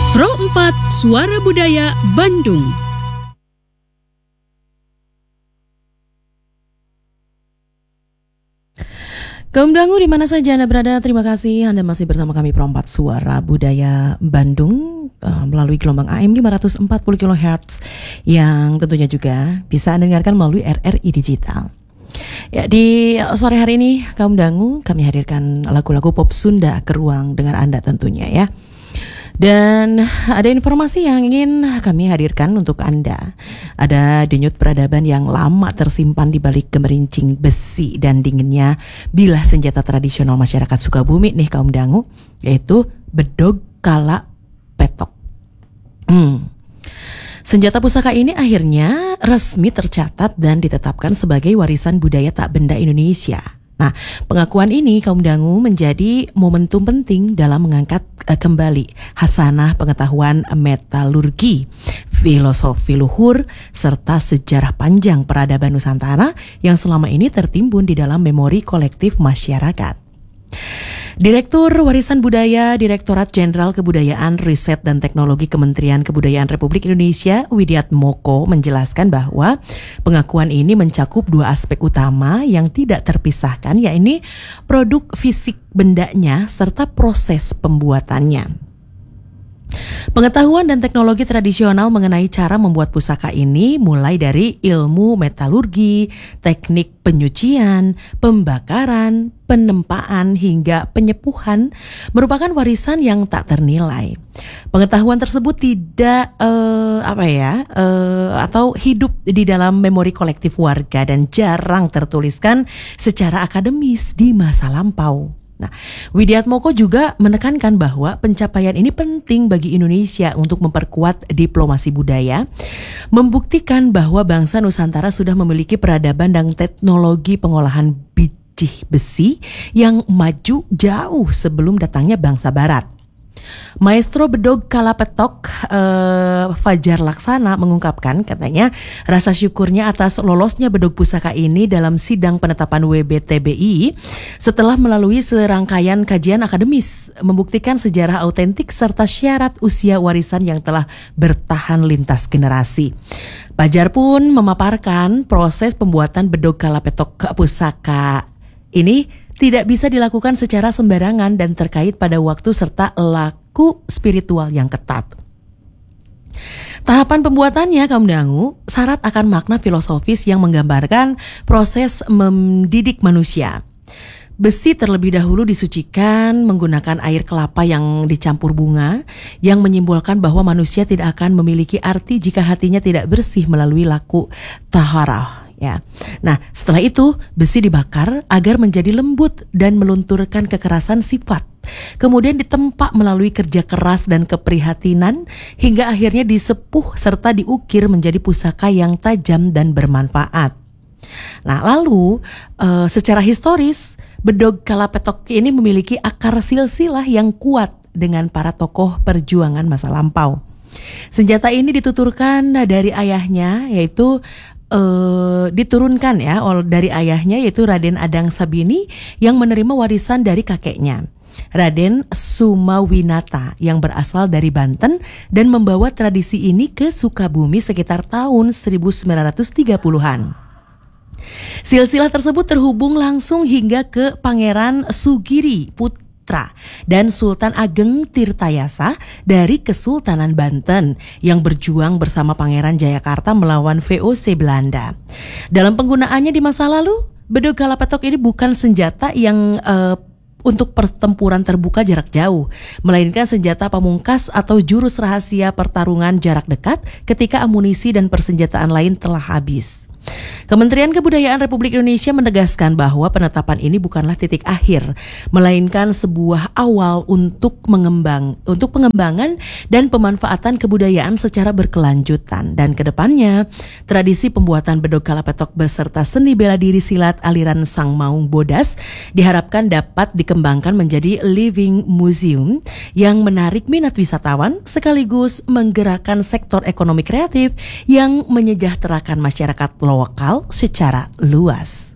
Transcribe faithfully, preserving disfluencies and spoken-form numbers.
Pro empat Suara Budaya Bandung. Kaum dangu di mana saja Anda berada, terima kasih Anda masih bersama kami Pro empat Suara Budaya Bandung uh, melalui gelombang A M lima ratus empat puluh kilohertz yang tentunya juga bisa Anda dengarkan melalui R R I Digital. Ya, di sore hari ini kaum dangu kami hadirkan lagu-lagu pop Sunda ke ruang dengar Anda tentunya ya. Dan ada informasi yang ingin kami hadirkan untuk Anda. Ada denyut peradaban yang lama tersimpan di balik gemerincing besi dan dinginnya bilah senjata tradisional masyarakat Sukabumi nih kaum dangu, yaitu bedog kala petok. Hmm. Senjata pusaka ini akhirnya resmi tercatat dan ditetapkan sebagai warisan budaya tak benda Indonesia. Nah, pengakuan ini kaum dangu menjadi momentum penting dalam mengangkat uh, kembali hasanah pengetahuan metalurgi, filosofi luhur, serta sejarah panjang peradaban Nusantara yang selama ini tertimbun di dalam memori kolektif masyarakat. Direktur Warisan Budaya Direktorat Jenderal Kebudayaan, Riset dan Teknologi Kementerian Kebudayaan Republik Indonesia, Widiatmoko, menjelaskan bahwa pengakuan ini mencakup dua aspek utama yang tidak terpisahkan, yaitu produk fisik bendanya serta proses pembuatannya. Pengetahuan dan teknologi tradisional mengenai cara membuat pusaka ini mulai dari ilmu metalurgi, teknik penyucian, pembakaran, penempaan hingga penyepuhan merupakan warisan yang tak ternilai. Pengetahuan tersebut tidak eh, apa ya eh, atau hidup di dalam memori kolektif warga dan jarang tertuliskan secara akademis di masa lampau. Nah, Widiatmoko juga menekankan bahwa pencapaian ini penting bagi Indonesia untuk memperkuat diplomasi budaya, membuktikan bahwa bangsa Nusantara sudah memiliki peradaban dan teknologi pengolahan biji besi yang maju jauh sebelum datangnya bangsa Barat. Maestro bedog kala petok uh, Fajar Laksana mengungkapkan, katanya rasa syukurnya atas lolosnya bedog pusaka ini dalam sidang penetapan W B T B I setelah melalui serangkaian kajian akademis membuktikan sejarah autentik serta syarat usia warisan yang telah bertahan lintas generasi. Fajar pun memaparkan proses pembuatan bedog kala petok pusaka ini tidak bisa dilakukan secara sembarangan dan terkait pada waktu serta laku spiritual yang ketat. Tahapan pembuatannya kaum dangu syarat akan makna filosofis yang menggambarkan proses mendidik manusia. Besi terlebih dahulu disucikan menggunakan air kelapa yang dicampur bunga yang menyimbolkan bahwa manusia tidak akan memiliki arti jika hatinya tidak bersih melalui laku taharah. Ya. Nah, setelah itu besi dibakar agar menjadi lembut dan melunturkan kekerasan sifat. Kemudian ditempa melalui kerja keras dan keprihatinan hingga akhirnya disepuh serta diukir menjadi pusaka yang tajam dan bermanfaat. Nah, lalu e, secara historis bedog kala petok ini memiliki akar silsilah yang kuat dengan para tokoh perjuangan masa lampau. Senjata ini dituturkan dari ayahnya, yaitu Uh, diturunkan ya dari ayahnya, yaitu Raden Adang Sabini yang menerima warisan dari kakeknya Raden Sumawinata yang berasal dari Banten dan membawa tradisi ini ke Sukabumi sekitar tahun seribu sembilan ratus tiga puluhan. Silsilah tersebut terhubung langsung hingga ke Pangeran Sugiri Putra dan Sultan Ageng Tirtayasa dari Kesultanan Banten yang berjuang bersama Pangeran Jayakarta melawan V O C Belanda. Dalam penggunaannya di masa lalu, bedog kala petok ini bukan senjata yang uh, untuk pertempuran terbuka jarak jauh, melainkan senjata pamungkas atau jurus rahasia pertarungan jarak dekat ketika amunisi dan persenjataan lain telah habis. Kementerian Kebudayaan Republik Indonesia menegaskan bahwa penetapan ini bukanlah titik akhir, melainkan sebuah awal untuk mengembang, untuk pengembangan dan pemanfaatan kebudayaan secara berkelanjutan. Dan kedepannya, tradisi pembuatan bedog kala petok beserta seni bela diri silat aliran Sang Maung Bodas diharapkan dapat dikembangkan menjadi living museum yang menarik minat wisatawan sekaligus menggerakkan sektor ekonomi kreatif yang menyejahterakan masyarakat lokal secara luas.